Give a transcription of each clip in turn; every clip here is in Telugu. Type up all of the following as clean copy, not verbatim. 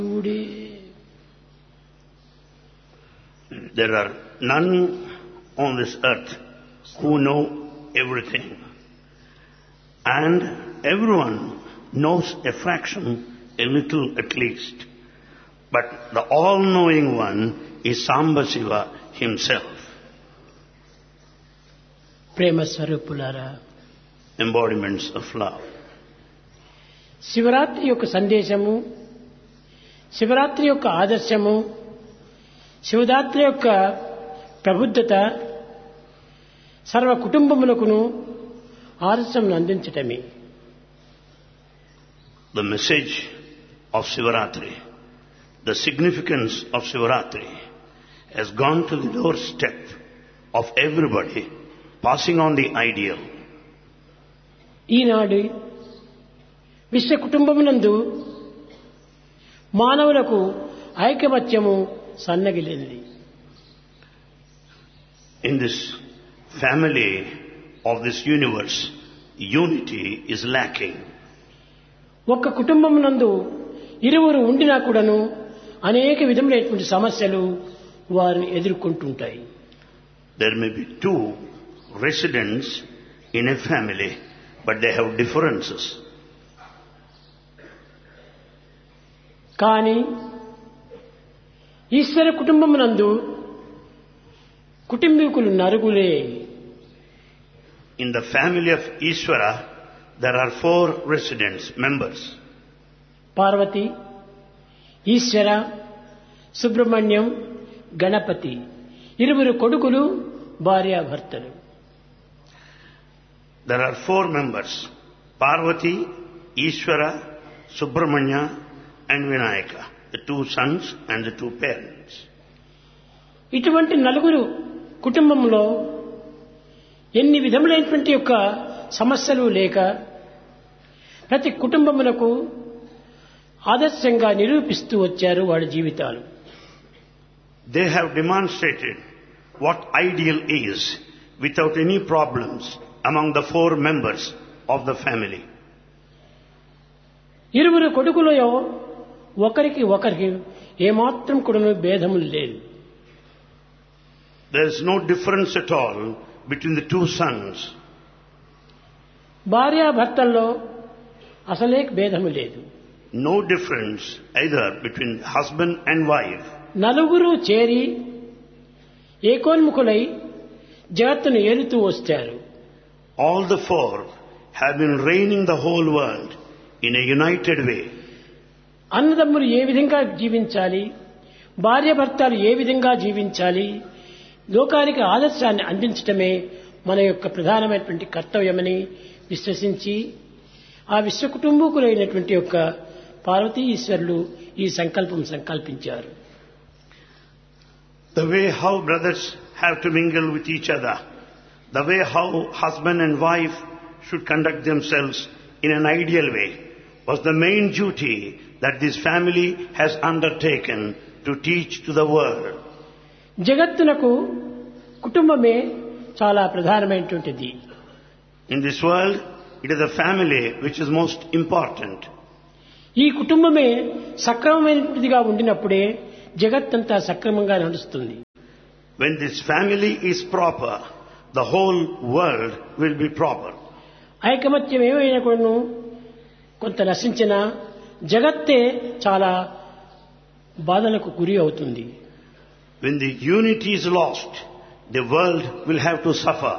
There are none on this earth who know everything. And everyone knows a fraction, a little at least. But the all-knowing one is Samba Shiva himself. Prema Swarupulara, Embodiments of love. Shivaratri యొక్క సందేశము, శివరాత్రి యొక్క ఆదర్శము, శివరాత్రి యొక్క ప్రబుద్ధత సర్వ కుటుంబములకును ఆదర్శం అందించటమే. The message of Shivaratri, the significance of Shivaratri has gone to the doorstep of everybody, passing on the ideal. ఈనాడు విశ్వ కుటుంబమునందు మానవులకు ఐకమత్యము సన్నగిలింది. In this family of this universe, unity is lacking. ఒక్క కుటుంబమునందు ఇరువురు ఉండినా కూడాను అనేక విధములైనటువంటి సమస్యలు వారు ఎదుర్కొంటుంటాయి. There may be two residents in a family, but they have differences. కానీ ఈశ్వర కుటుంబమునందు కుటుంబీకులు నలుగురే. In the family of Ishvara, there are 4 residents, members. Parvati, ఈశ్వర, సుబ్రహ్మణ్యం, గణపతి, ఇరువురు కొడుకులు, భార్యాభర్తలు. There are 4 members, Parvati, Ishvara, Subramanya and Vinayaka, the 2 sons and the 2 parents. ఇటువంటి నలుగురు కుటుంబంలో ఎన్ని విధములైనటువంటి యొక్క సమస్యలు లేక ప్రతి కుటుంబములకు ఆదర్శంగా నిరూపిస్తూ వచ్చారు వాళ్ళ జీవితాలు. They have demonstrated what ideal is without any problems among the 4 members of the family. ఇరువురు కొడుకులలో ఒకరికి ఏమాత్రం కూడా భేదములు లేదు. There is no difference at all between the 2 sons. భార్యాభర్తల్లో అసలే భేదము లేదు. No difference either between husband and wife. నలుగురు చేరి ఏకోన్ముఖులై జగత్తును ఏలుతూ వచ్చారు. All the 4 have been reigning the whole world in a united way. అన్నదమ్ములు ఏ విధంగా జీవించాలి, భార్యాభర్తలు ఏ విధంగా జీవించాలి, లోకానికి ఆదర్శాన్ని అందించటమే మన యొక్క ప్రధానమైనటువంటి కర్తవ్యమని విశ్వసించి ఆ విశ్వ కుటుంబీకులైనటువంటి యొక్క పార్వతీ ఈశ్వరులు ఈ సంకల్పించారు. The way how brothers have to mingle with each other, the way how husband and wife should conduct themselves in an ideal way was the main duty that this family has undertaken to teach to the world. జగత్తునకు కుటుంబమే చాలా ప్రధానమైనటువంటిది. In this world, it is the family which is most important. ఈ కుటుంబమే సక్రమమైనటువంటిదిగా ఉండినప్పుడే జగత్తంతా సక్రమంగా నడుస్తుంది. When this family is proper, the whole world will be proper. ఐకమత్యం ఏమైనా కూడా కొంత నశించినా జగత్తే చాలా బాధలకు గురి అవుతుంది. When the unity is lost, the world will have to suffer.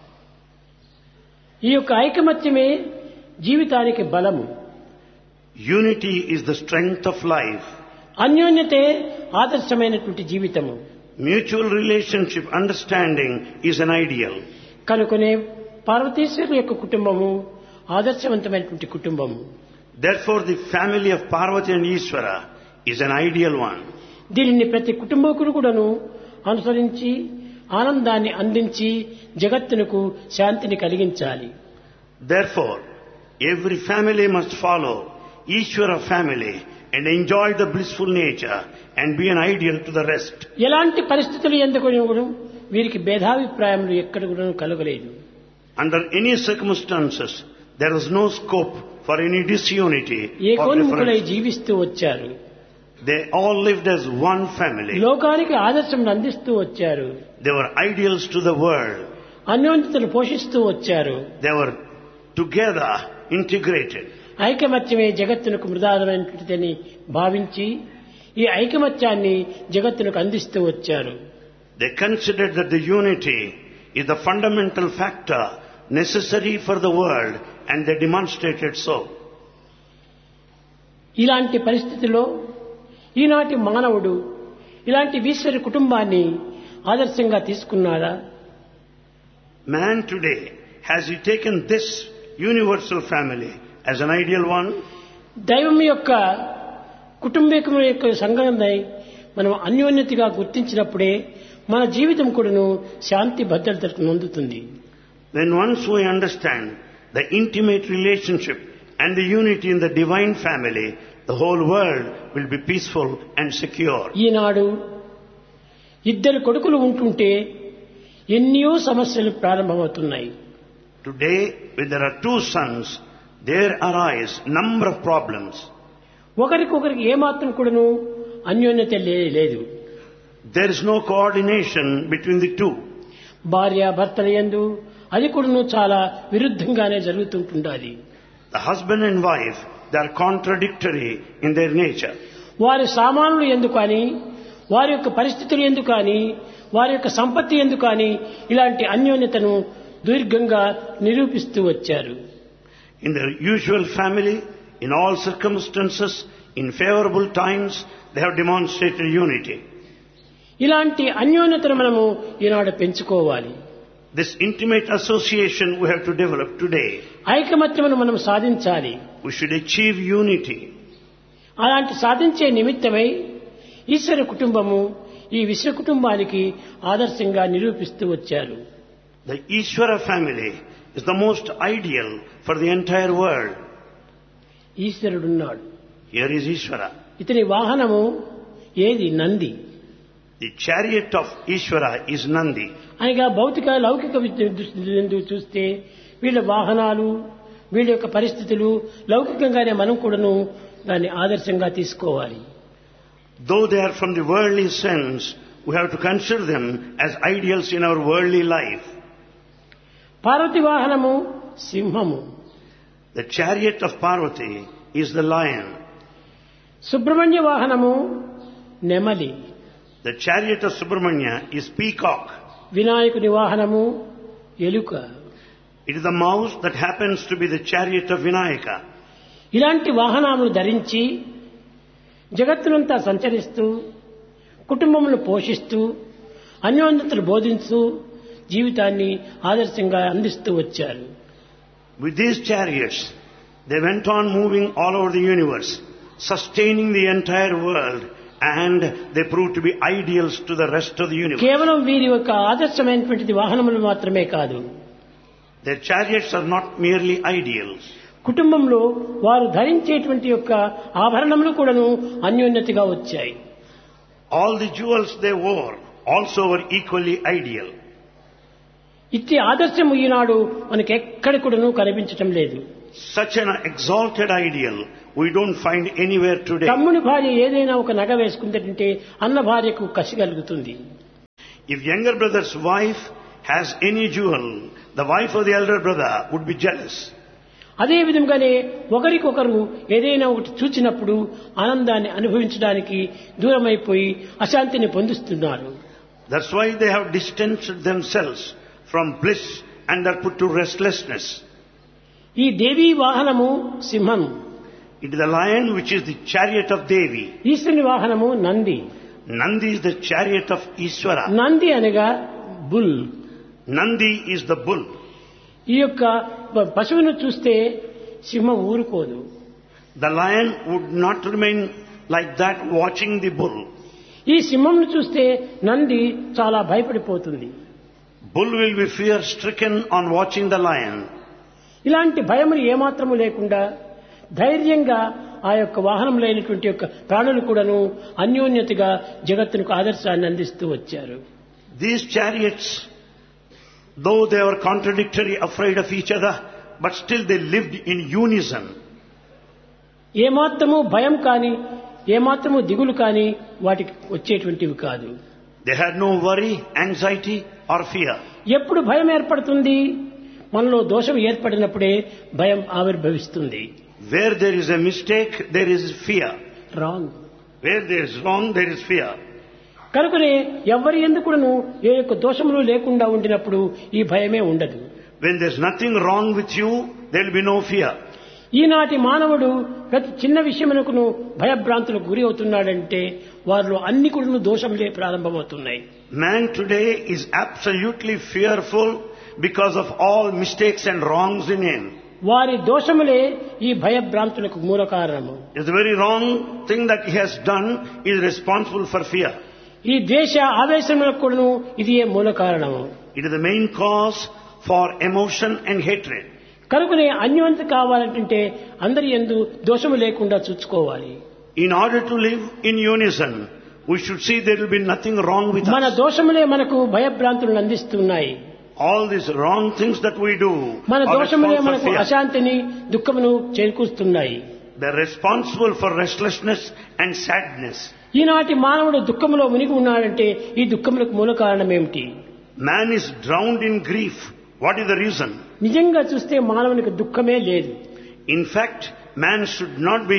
ఈ యొక్క ఐకమత్యమే జీవితానికి బలము. Unity is the strength of life. అన్యోన్యతే ఆదర్శమైనటువంటి జీవితము. Mutual relationship, understanding is an ideal. కనుకనే పార్వతీశ్వరుల యొక్క కుటుంబము ఆదర్శవంతమైనటువంటి కుటుంబము. Therefore, the family of Parvati and Ishvara is an ideal one. దీనిని ప్రతి కుటుంబకుడు కూడాను అనుసరించి ఆనందాన్ని అందించి జగత్తునకు శాంతిని కలిగించాలి. Therefore, every family must follow Ishvara family and enjoy the blissful nature and be an ideal to the rest. ఎలాంటి పరిస్థితులు ఎందుకు వీరికి భేదాభిప్రాయములు ఎక్కడ కూడా కలగలేదు. Under any circumstances, there is no scope for any disunity or ఏకోన్ముఖులై difference. జీవిస్తూ వచ్చారు. They all lived as one family. లోకానికి ఆదర్శం అందిస్తూ వచ్చారు. They were ideals to the world. అన్యోన్యతను పోషిస్తూ వచ్చారు. They were together integrated. ఐకమత్యమే జగత్తునకు మృదాదమైనటువంటిదని భావించి ఈ ఐకమత్యాన్ని జగత్తునకు అందిస్తూ వచ్చారు. They considered that the unity is the fundamental factor necessary for the world, and they demonstrated so. ఇలాంటి పరిస్థితిలో ఈనాటి మానవుడు ఇలాంటి ఈశ్వర కుటుంబాన్ని ఆదర్శంగా తీసుకున్నాడా? Man today, has he taken this universal family as an ideal one? దైవం యొక్క కుటుంబీకుల యొక్క సంఘాన్ని మనం అన్యోన్యతగా గుర్తించినప్పుడే మన జీవితం కూడాను శాంతి భద్రతను పొందుతుంది. Then once we understand the intimate relationship and the unity in the divine family, the whole world will be peaceful and secure. ఈనాడు ఇద్దరు కొడుకులు ఉంటుంటే ఎన్నో సమస్యలు ప్రారంభమవుతున్నాయి. Today, when there are two sons, there arise number of problems. ఒకరికొకరికి ఏమాత్రం కూడాను అన్యోన్యత లేదు. There is no coordination between the two. భార్య భర్తల యందు అది కూడాను చాలా విరుద్ధంగానే జరుగుతుంటుండాలి. The husband and wife, they are contradictory in their nature. వారి సామానులు ఎందుకు కానీ, వారి యొక్క పరిస్థితులు ఎందుకు కానీ, వారి యొక్క సంపత్తి ఎందుకు కానీ ఇలాంటి అన్యోన్యతను దీర్ఘంగా నిరూపిస్తూ వచ్చారు. In their usual family, in all circumstances, in favorable times, they have demonstrated unity. ఇలాంటి అన్యోన్యతను మనము ఈనాడు పెంచుకోవాలి. This intimate association we have to develop today. ఐకమత్యమును మనం సాధించాలి. We should achieve unity. అలాంటి సాధించే నిమిత్తమై ఈశ్వర కుటుంబము ఈ విశ్వ కుటుంబానికి ఆదర్శంగా నిరూపిస్తూ వచ్చారు. The Ishvara family is the most ideal for the entire world. ఈశ్వరుడున్నాడు. Here is Ishvara. ఇతని వాహనము ఏది? Nandi. The chariot of Ishvara is Nandi. అనగా భౌతిక లౌకిక దృష్టి చూస్తే వీళ్ళ వాహనాలు, వీళ్ళ యొక్క పరిస్థితులు లౌకికంగానే మనం కూడాను దాన్ని ఆదర్శంగా తీసుకోవాలి. Though they are from the worldly sense, we have to consider them as ideals in our worldly life. Parvati వాహనము సింహము. The chariot of Parvati is the lion. Subrahmanya వాహనము నెమలి. The chariot of Subramanya is peacock. వినాయకుని వాహనము ఎలుక. It is the mouse that happens to be the chariot of Vinayaka. ఇలాంటి వాహనాలను ధరించి జగత్తునంతా సంచరిస్తూ కుటుంబమును పోషిస్తూ అన్యోన్యతను బోధిస్తూ జీవితాన్ని ఆదర్శంగా అందిస్తూ వచ్చారు. With these chariots, they went on moving all over the universe, sustaining the entire world, and they proved to be ideals to the rest of the universe. కేవలం వీరి యొక్క ఆదర్శమైనటువంటి వాహనములు మాత్రమే కాదు, Their chariots are not merely ideals. కుటుంబంలో వారు ధరించేటువంటి యొక్క ఆభరణములు కూడాను అన్యోన్యతగా వచ్చాయి. All the jewels they wore also were equally ideal. ఇట్టి ఆదర్శము ఈనాడు మనకి ఎక్కడ కూడాను కనిపించటం లేదు. Such an exalted ideal we don't find anywhere today. తమ్ముని భార్య ఏదైనా ఒక నగ వేసుకుంటే అన్న భార్యకు కసి కలుగుతుంది. If younger brother's wife has any jewel, the wife of the elder brother would be jealous. అదే విధంగానే ఒకరికొకరు ఏదైనా ఒకటి చూచినప్పుడు ఆనందాన్ని అనుభవించడానికి దూరమైపోయి అశాంతిని పొందుతున్నారు. That's why they have distanced themselves from bliss and are put to restlessness. ఈ దేవీ వాహనము సింహం. It is the lion which is the chariot of Devi. ఈశ్వరుని వాహనము Nandi. Nandi is the chariot of Ishvara. Nandi అనగా bull. Nandi is the bull. ఈ యొక్క పశువును చూస్తే సింహం ఊరుకోదు. The lion would not remain like that watching the bull. ఈ సింహంను చూస్తే నంది చాలా భయపడిపోతుంది. Bull will be fear-stricken on watching the lion. ఇలాంటి భయములు ఏమాత్రము లేకుండా ధైర్యంగా ఆ యొక్క వాహనములైనటువంటి యొక్క ప్రాణులు కూడాను అన్యోన్యతగా జగత్తునకు ఆదర్శాన్ని అందిస్తూ వచ్చారు. These chariots, though they were contradictory, afraid of each other, but still they lived in unison. ఏమాత్రము భయం కానీ ఏమాత్రము దిగులు కానీ వాటికి వచ్చేటువంటివి కాదు. They had no worry, anxiety or fear. ఎప్పుడు భయం ఏర్పడుతుంది? మనలో దోషం ఏర్పడినప్పుడే భయం ఆవిర్భవిస్తుంది. Where there is a mistake, there is fear. Wrong. Where there is wrong, there is fear. కనుకనే ఎవరి ఎందుకును ఏ యొక్క దోషములు లేకుండా ఉండినప్పుడు ఈ భయమే ఉండదు. When there is nothing wrong with you, there will be no fear. ఈనాటి మానవుడు ప్రతి చిన్న విషయమునకును భయభ్రాంతులకు గురి అవుతున్నాడంటే వారిలో అన్ని కూడా దోషములే ప్రారంభమవుతున్నాయి. Man today is absolutely fearful because of all mistakes and wrongs in him. వారి దోషములే ఈ భయభ్రాంతులకు మూల కారణము. It's the very wrong thing that he has done is responsible for fear. ఈ ద్వేష ఆవేశములకు కూడాను ఇది మూల కారణము. It is the main cause for emotion and hatred. కనుకనే అన్యోన్యత కావాలంటే అందరి యందు దోషము లేకుండా చూసుకోవాలి. In order to live in unison, we should see there will be nothing wrong with మన us. దోషములే మనకు భయభ్రాంతులను అందిస్తున్నాయి. All these wrong things that we do మన are దోషములే responsible for మనకు fear. అశాంతిని దుఃఖమును చేకూరుస్తున్నాయి. They're responsible for restlessness and sadness. ఈనాటి మానవుడు దుఃఖములో మునిగి ఉన్నాడంటే ఈ దుఃఖములకు మూల కారణం ఏమిటి? Man is drowned in grief. What is the reason? నిజంగా చూస్తే మానవునికి దుఃఖమే లేదు. In fact, man should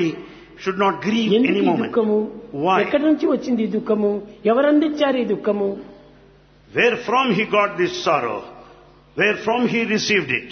not grieve any ఎందుకు ఈ moment. దుఃఖము? Why? ఎక్కడి నుంచి వచ్చింది ఈ దుఃఖము? ఎవరందించారు ఈ దుఃఖము? Where from he got this sorrow? Where from he received it?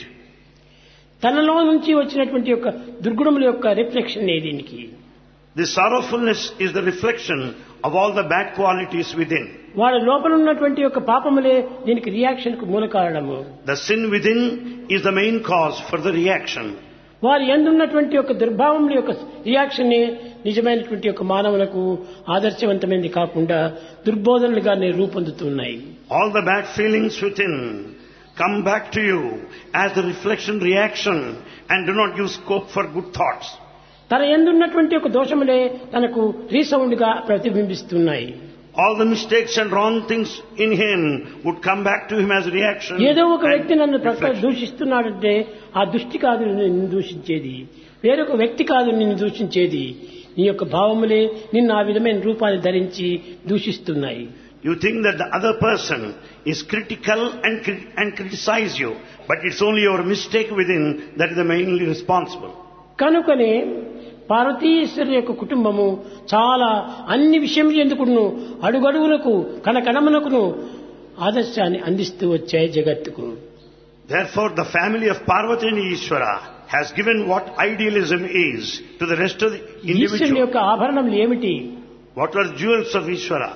తనలో నుంచి వచ్చినటువంటి యొక్క దుర్గుణముల యొక్క రిఫ్లెక్షన్ దీనికి. This sorrowfulness is the reflection of all the bad qualities within. వాడి లోపల ఉన్నటువంటి యొక్క పాపములే దీనికి రియాక్షన్ కు మూల కారణము. The sin within is the main cause for the reaction. వారి ఎందున్నటువంటి యొక్క దుర్భావముల యొక్క రియాక్షన్ నిజమైనటువంటి యొక్క మానవులకు ఆదర్శవంతమైనది కాకుండా దుర్బోధనలుగా రూపొందుతున్నాయి. All the bad feelings within come back to you as the reflection reaction and do not give scope for good thoughts. తన ఎందున్నటువంటి యొక్క దోషములే తనకు రీసౌండ్ గా ప్రతిబింబిస్తున్నాయి. All the mistakes and wrong things in him would come back to him as a reaction. ఏదో ఒక వ్యక్తి నన్ను and ప్రక్కన reflection. దూషిస్తున్నాడంటే ఆ దృష్టి కాదు నిన్ను దూషించేది, వేరొక వ్యక్తి కాదు నిన్ను దూషించేది, నీ యొక్క భావములే నిన్ను ఆ విధమైన రూపాన్ని ధరించి దూషిస్తున్నాయి. You think that the other person is critical and criticize you, but it's only your mistake within that is the mainly responsible. కనుకనే పార్వతీశ్వరు యొక్క కుటుంబము చాలా అన్ని విషయములు ఎందుకును అడుగడుగులకు కణకణమునకును ఆదర్శాన్ని అందిస్తూ వచ్చాయి జగత్తుకు. Therefore, the family of Parvati and Ishvara has given what idealism is to the rest of the ఈశ్వరుని individual. యొక్క ఆభరణములు ఏమిటి? What were jewels of Ishvara?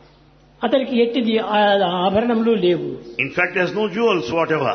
అతనికి ఎట్టిది ఆభరణములు లేవు. In fact, there's no jewels whatever.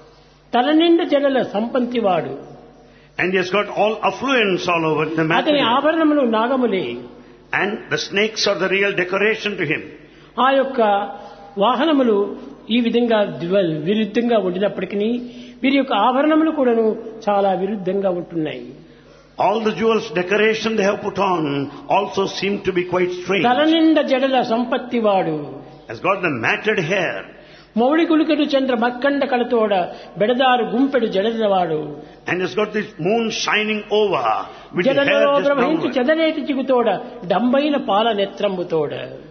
తల నిండా జడల సంపంతివాడు. And he has got all affluence all over the అతని material. ఆభరణములు నాగములే. And the snakes are the real decoration to him. ఆ యొక్క వాహనములు ఈ విధంగా విరుద్ధంగా ఉండినప్పటికీ వీరి యొక్క ఆభరణములు కూడాను చాలా విరుద్ధంగా ఉంటున్నాయి. All the jewels decoration they have put on also seem to be quite strange. తల నిండా జడల సంపత్తివాడు. Has got the matted hair. మౌడి గులికెడు Chandra మక్కండ కళతోడ బెడదారు గుంపెడు జడలవాడు. And has got this moon shining over with the జడలో hair just ప్రవహించి downward. చెదరేటి చిగుతోడ డంబైన పాల నెత్రంబుతోడ.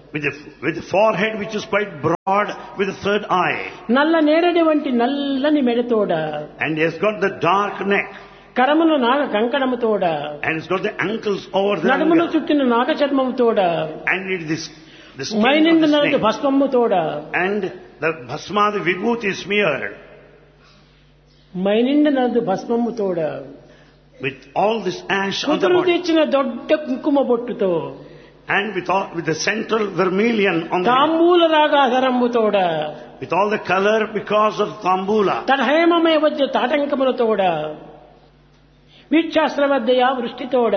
With the forehead which is quite broad with the third eye. నల్ల నేరడి వంటి నల్లని మెడతోడ. And he has got the dark neck. కరమున Naga కంకణముతోడ. And he's got the ankles over the నడుమును ankle. చుట్టిన నాగ చర్మముతోడ. And it is the skin మైనిండ of the నలదు snake. భస్మముతోడ. And the bhasma, the vibhuti is smeared. మైనిండ నలదు భస్మముతోడ. With all this ash on the కుదురు body. తెచ్చిన దొడ్డ కుంకుమ బొట్టుతో. And with the central vermilion on the head. తాంబూల రాగాధరంబుతోడ. With all the color because of Tambula. తన హేమమే వద్ద తాటంకములతోడ. వీక్షాస్త్రవద్దయా వృష్టితోడ.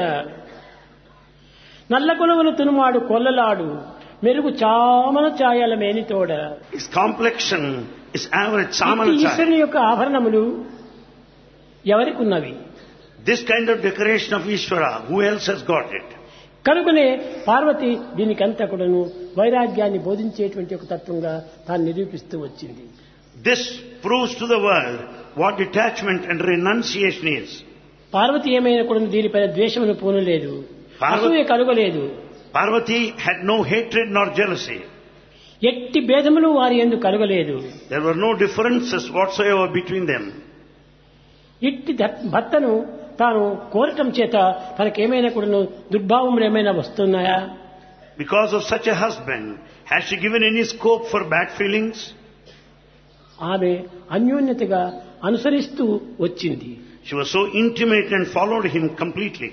నల్ల కొలువులు తునుమాడు కొల్లలాడు మెరుగు చామన ఛాయల మేనితోడ. His complexion is average ఇట్టి Samana ఈశ్వరుని యొక్క ఆభరణములు ఎవరికున్నవి? This kind of decoration of Ishvara, who else has got it? కనుకనే పార్వతి దీనికంతా కూడాను వైరాగ్యాన్ని బోధించేటువంటి ఒక తత్వంగా తాను నిరూపిస్తూ వచ్చింది. This proves to the world what detachment and renunciation is. Parvati ఏమైనా కూడా దీనిపైన ద్వేషమును పూనలేదు. అసూయ కలుగలేదు. Parvati had no hatred nor jealousy. ఎట్టి భేదములు వారి యందు కలుగలేదు. There were no differences whatsoever between them. ఇట్టి భర్తను తాను కోరటం చేత తనకేమైనా కూడా దుర్భావములు ఏమైనా వస్తున్నాయా? Because of such a husband, has she given any scope for bad feelings? ఆమె అన్యోన్యతగా అనుసరిస్తూ వచ్చింది. She was so intimate and followed him completely.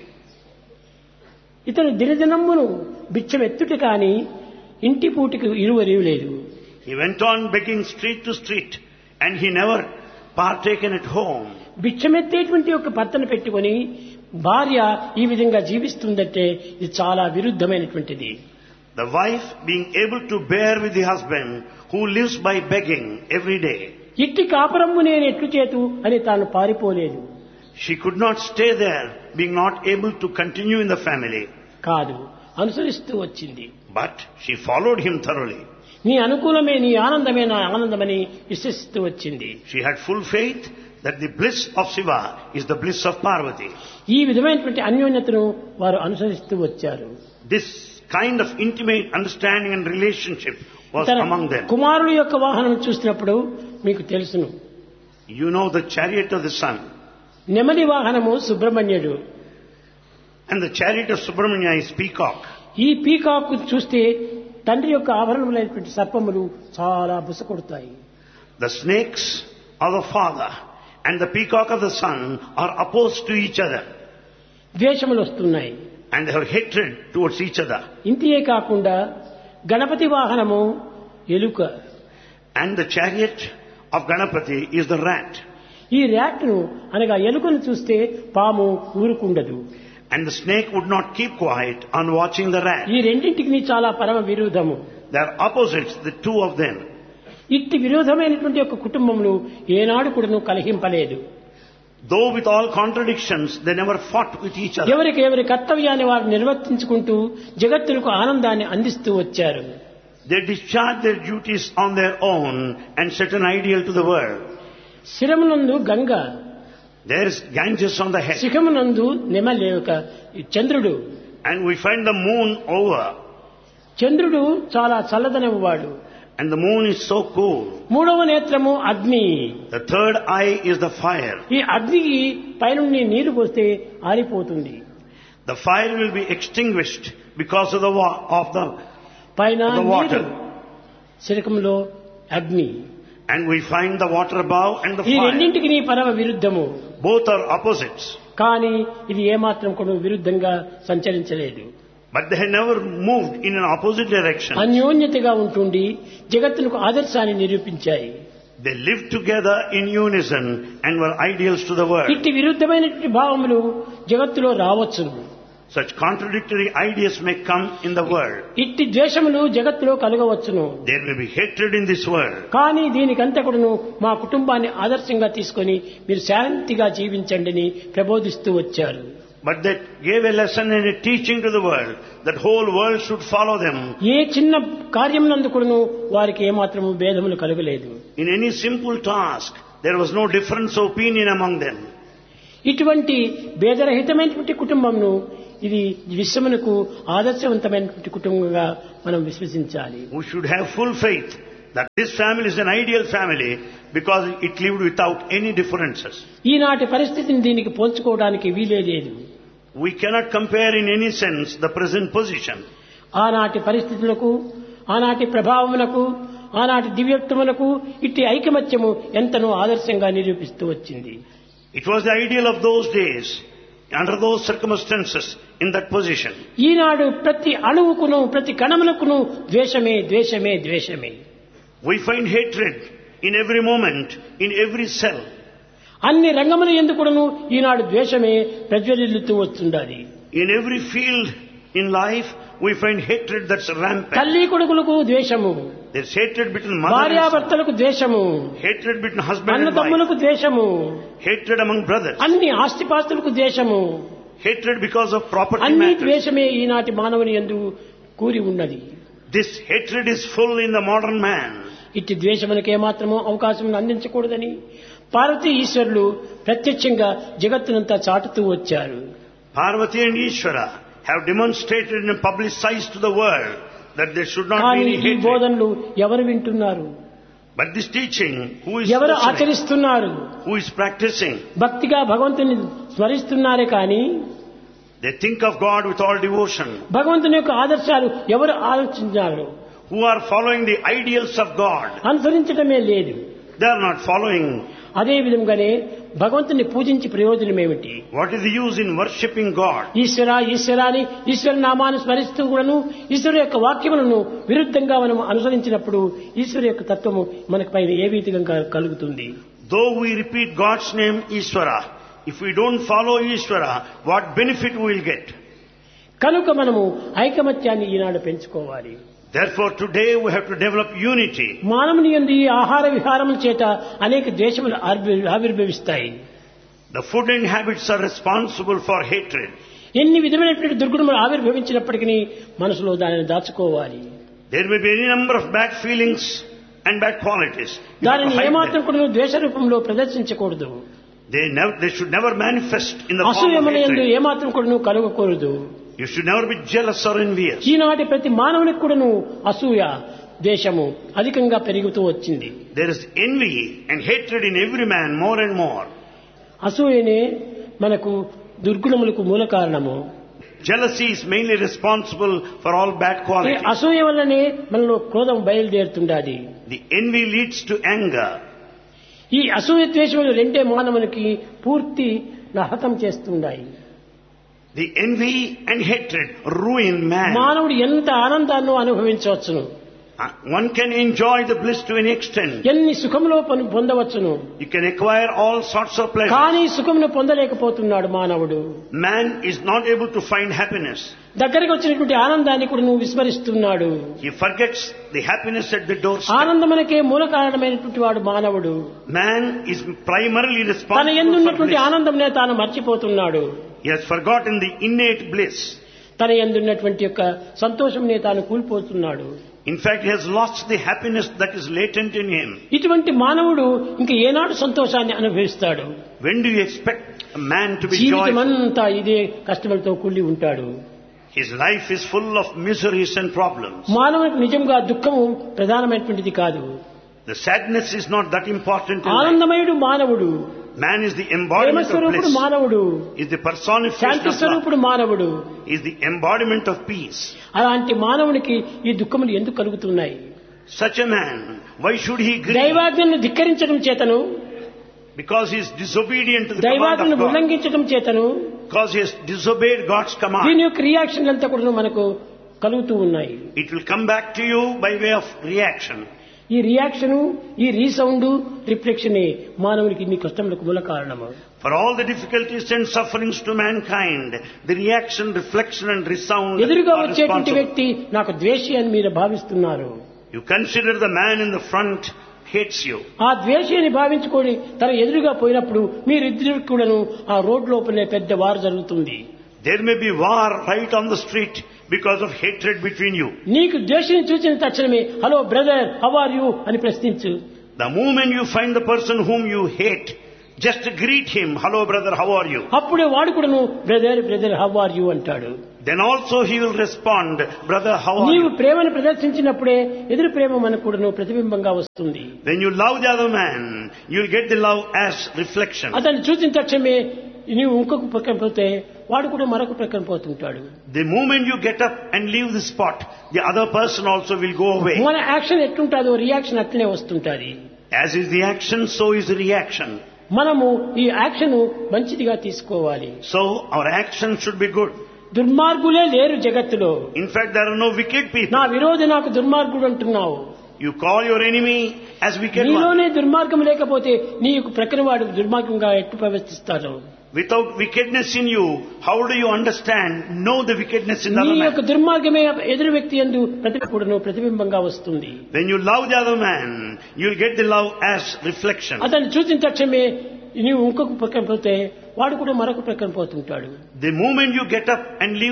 ఇతను దినదినమ్మును బిచ్చమెత్తుట కాని ఇంటి పూటికి ఇరువరి లేదు. He went on begging street to street and he never partaken at home. బిచ్చమెత్తేటువంటి ఒక భర్తను పెట్టుకొని భార్య ఈ విధంగా జీవిస్తుందంటే ఇది చాలా విరుద్ధమైనటువంటిది. The wife being able to bear with the husband who lives by begging every day. ఇట్టి కాపురమ్ము నేను ఎట్లు చేతు అని తాను పారిపోలేదు. She could not stay there, being not able to continue in the family. కాదు, అనుసరిస్తూ వచ్చింది. But she followed him thoroughly. నీ అనుకూలమే నీ ఆనందమే నా ఆనందమని విశ్వసిస్తూ వచ్చింది. She had full faith that the bliss of Shiva is the bliss of Parvati. ఈ విధమైనటువంటి అన్యోన్యతను వారు అనుసరిస్తూ వచ్చారు. This kind of intimate understanding and relationship was among them. కుమారుల యొక్క వాహనం చూసినప్పుడు మీకు తెలుసును. You know the chariot of the sun. నెమలి వాహనము సుబ్రహ్మణ్యుడు. And the chariot of Subramanya is peacock. ఈ పీకాక్ చూస్తే తండ్రి యొక్క ఆభరణములైనటువంటి సర్పములు చాలా బుసకొడతాయి. The snakes of the father and the peacock of the son are opposed to each other. ద్వేషములు వస్తున్నాయి. And they have hatred towards each other. ఇంతియే కాకుండా గణపతి వాహనము ఎలుక. And the chariot of Ganapati is the rat. ఈ ర్యాట్ను అనగా ఎలుకను చూస్తే పాము ఊరుకుండదు. And the snake would not keep quiet on watching the rat. ఈ రెండింటికి చాలా పరమ విరోధము. They are opposites, the two of them. ఇట్టి విరోధమైనటువంటి ఒక కుటుంబములు ఏనాడు కూడాను కలహింపలేదు. Though with all contradictions, they never fought with each other. ఎవరికి ఎవరి కర్తవ్యాన్ని వారు నిర్వర్తించుకుంటూ జగత్తులకు ఆనందాన్ని అందిస్తూ వచ్చారు. They discharge their duties on their own and set an ideal to the world. శిరమునందు Ganga, There is Ganges on the head. శిఖమునందు నెమలి ఒక చంద్రుడు. And we find the moon over. చంద్రుడు చాలా చల్లదనము వాడు. And the moon is so cool. మూడవ నేత్రము అగ్ని. The third eye is the fire. ఈ అగ్నికి పైనుండి నీరు పోస్తే ఆరిపోతుంది. The fire will be extinguished because of the పైన water. శిఖములో అగ్ని. And we find the water above and the ఈ fire. రెండింటికి నీ పరమ విరుద్ధము. Both are opposites. కానీ ఇది ఏమాత్రం కూడా విరుద్ధంగా సంచరించలేదు. But they have never moved in an opposite direction. అన్యోన్యతగా ఉంటుండి జగత్తులకు ఆదర్శాన్ని నిరూపించాయి. They lived together in unison and were ideals to the world. ఇట్టి విరుద్ధమైనటువంటి భావములు జగత్తులో రావచ్చును. Such contradictory ideas may come in the world. ఇట్టి ద్వేషములు జగత్తులో కలగవచ్చును. There may be hatred in this world. కానీ దీనికంతా కూడాను మా కుటుంబాన్ని ఆదర్శంగా తీసుకొని మీరు శాంతిగా జీవించండి అని ప్రబోధిస్తూ వచ్చారు. But that gave a lesson and a teaching to the world that whole world should follow them. ఏ చిన్న కార్యమునందు కూడాను వారికి ఏమాత్రము భేదములు కలగలేదు. In any simple task, there was no difference of opinion among them. ఇటువంటి భేదరహితమైనటువంటి కుటుంబంను ఇది విశ్వమునకు ఆదర్శవంతమైనటువంటి కుటుంబంగా మనం విశ్వసించాలి. We should have full faith that this family is an ideal family because it lived without any differences. ఈనాటి పరిస్థితిని దీనికి పోల్చుకోవడానికి వీలే లేదు. We cannot compare in any sense the present position. ఆనాటి పరిస్థితులకు, ఆనాటి ప్రభావములకు, ఆనాటి దివ్యత్వములకు ఇట్టి ఐకమత్యము ఎంతనో ఆదర్శంగా నిరూపిస్తూ వచ్చింది. It was the ideal of those days, under those circumstances, in that position. ఈనాడు ప్రతి అణువుకును ప్రతి కణములకును ద్వేషమే ద్వేషమే ద్వేషమే. We find hatred in every moment, in every cell. అన్ని రంగముల యందు కూడాను ఈనాడు ద్వేషమే ప్రజ్వలిల్లుతూ వస్తుండాలి. In every field in life, we find hatred that's rampant. తల్లి కొడుకులకు ద్వేషము, There's hatred between mother and son. భార్యాభర్తలకు ద్వేషము, Hatred between husband and అన్నదమ్ములకు wife. ద్వేషము, Hatred among brothers. అన్ని ఆస్తిపాస్తులకు ద్వేషము, Hatred because of property అన్ని matters. ద్వేషమే ఈనాటి మానవుని యందు కూరి ఉన్నది. This hatred is full in the modern man. ఇట్టి ద్వేషమునకు ఏమాత్రమూ అవకాశం అందించకూడదని పార్వతీ ఈశ్వరులు ప్రత్యక్షంగా జగత్తునంతా చాటుతూ వచ్చారు. Parvati and Ishvara have demonstrated and publicized to the world that there should not be కానీ any ఈ hatred. బోధనలు ఎవరు వింటున్నారు? But this teaching, who is ఎవరు listening, ఆచరిస్తున్నారు? who is practicing? భక్తిగా భగవంతుని స్మరిస్తున్నారే కానీ They think of God with all devotion. భగవంతుని యొక్క ఆదర్శాలు ఎవరు ఆలోచించారు? Who are following the ideals of God. అనుసరించడమే లేదు. They are not following. అదే విధంగానే భగవంతుని పూజించి ప్రయోజనం ఏమిటి? What is the use in worshipping God? ఈశ్వర ఈశ్వర అని ఈశ్వర నామాన్ని స్మరిస్తూ కూడాను ఈశ్వరు యొక్క వాక్యములను విరుద్ధంగా మనం అనుసరించినప్పుడు ఈశ్వరు యొక్క తత్వము మనకు పైన ఏ విధంగా కలుగుతుంది? Though we repeat God's name Ishvara, if we don't follow Ishvara, what benefit we will get? కనుక మనము ఐకమత్యాన్ని ఈనాడు పెంచుకోవాలి. Therefore today we have to develop unity. మానవుని యందు ఈ ఆహార విహారముల చేత అనేక ద్వేషములు ఆవిర్భవిస్తాయి. The food and habits are responsible for hatred. ఎన్ని విధమైనటువంటి దుర్గుణములు ఆవిర్భవించినప్పటికీ మనసులో దానిని దాచుకోవాలి. There may be any number of bad feelings and bad qualities. You have to దానిని hide ఏమాత్రం them. కూడా ద్వేష రూపంలో ప్రదర్శించకూడదు. They should never manifest in the form of అసూయముల యందు hatred. ఏమాత్రం కూడా కలగకూడదు. You should never be jealous or envious. ఈనాటి ప్రతి మానవునికి కూడాను అసూయ ద్వేషము అధికంగా పెరుగుతూ వచ్చింది. There is envy and hatred in every man more and more. అసూయనే మనకు దుర్గుణములకు మూల కారణము. Jealousy is mainly responsible for all bad ఈ qualities. అసూయ వల్లనే మనలో క్రోధం బయలుదేరుతుండాలి. The envy leads to anger. ఈ అసూయ ద్వేషములు రెండే మానవునికి పూర్తి నహతం చేస్తున్నాయి. The envy and hatred ruin man. మానవుడు ఎంత ఆనందాన్ని అనుభవించవచ్చును, One can enjoy the bliss to an extent. ఎన్ని సుఖంలో పొందవచ్చును, You can acquire all sorts of pleasure. కానీ సుఖమును పొందలేకపోతున్నాడు మానవుడు. Man is not able to find happiness. దగ్గరికి వచ్చినటువంటి ఆనందాన్ని కూడా నువ్వు విస్మరిస్తున్నాడు. He forgets the happiness at the doorstep. ఆనందమునకే మూల కారణమైనటువంటి వాడు మానవుడు. Man is primarily తన responsible for ఎందున్నటువంటి bliss. ఆనందంనే తాను మర్చిపోతున్నాడు. He has forgotten the innate bliss. తన ఎందున్నటువంటి యొక్క సంతోషంనే తాను కోల్పోతున్నాడు. In fact, he has lost the happiness that is latent in him. ఇటువంటి మానవుడు ఇంక ఏనాడు సంతోషాన్ని అనుభవిస్తాడు? When do you expect a man to be జీవితం joyful? అంతా ఇదే కష్టములతో కూడి ఉంటాడు. His life is full of miseries and problems. మానవునికి నిజంగా దుఃఖము ప్రధానమైనటువంటిది కాదు. The sadness is not that important in life. ఆనందమయుడు మానవుడు, Man is the Prema embodiment of స్వరూపుడు bliss. మానవుడు, Is the personification Shanti of love. స్వరూపుడు మానవుడు. Is the embodiment of peace. అలాంటి మానవునికి ఈ దుఃఖములు ఎందుకు కలుగుతున్నాయి? Such a man, why should he grieve? దైవాజ్ఞను ధిక్కరించడం చేతను, Because he is disobedient to the command దైవాజ్ఞను of God. ఉల్లంఘించడం చేతను Because he has disobeyed God's దీని command. యొక్క రియాక్షన్ అంతా కూడా మనకు కలుగుతూ ఉన్నాయి. It will come back to you by way of reaction. ఈ రియాక్షను, ఈ రీసౌండ్, రిఫ్లెక్షన్ మానవునికి ఇన్ని కష్టములకు మూల కారణము. For all the difficulties and sufferings to mankind, the reaction, reflection and resound ఎదురుగా are వచ్చేటువంటి responsible. వ్యక్తి నాకు ద్వేషి అని మీరు భావిస్తున్నారు. You consider the man in the front hates you. ఆ ద్వేషి అని భావించుకొని తన ఎదురుగా పోయినప్పుడు మీరిద్దరు కూడాను ఆ రోడ్ లోపలే పెద్ద వారు జరుగుతుంది. There may be war right on the street because of hatred between you. నీకు ద్వేషిని చూసిన తక్షణమే hello brother how are you అని ప్రశ్నించు. The moment you find the person whom you hate, just greet him, hello brother, how are you? అప్పుడే వాడు కూడాను brother brother how are you అంటాడు. Then also he will respond, brother, how are నీవు you? ప్రేమను ప్రదర్శించినప్పుడే ఎదురు ప్రేమ మనకు కూడాను ప్రతిబింబంగా వస్తుంది. When you love the other man, you will get the love as reflection. అతన్ని చూసిన తక్షణమే నీవు ఇంకొక ప్రక్కన పోతే వాడు కూడా మరొక ప్రక్కన పోతుంటాడు. The moment you get up and leave the spot, the other person also will go away. మన యాక్షన్ ఎట్లుంటాదో రియాక్షన్ అట్లనే వస్తుంటది. As is the action, so is the reaction. మనము ఈ యాక్షన్ మంచిదిగా తీసుకోవాలి. So our action should be good. దుర్మార్గులే లేరు జగత్తులో. In fact, there are no wicked people. నా విరోధి నాకు దుర్మార్గుడు అంటున్నావు. You call your enemy as wicked one. నీలోనే దుర్మార్గం లేకపోతే నీకు ప్రక్కన వాడు దుర్మార్గంగా ఎట్టు ప్రవర్తిస్తాడు? Without wickedness in you, how do you understand, know the wickedness in the నీ other యొక్క man? దుర్మార్గమే ఎదురు వ్యక్తి యందు ప్రతిబింబంగా వస్తుంది. When you love the other man, you will get the love as reflection. అతన్ని చూసిన తక్షణమే నీవు ఇంకొక ప్రక్కన పోతే వాడు కూడా మరొక ప్రక్కన పోతుంటాడు. The moment you get up and leave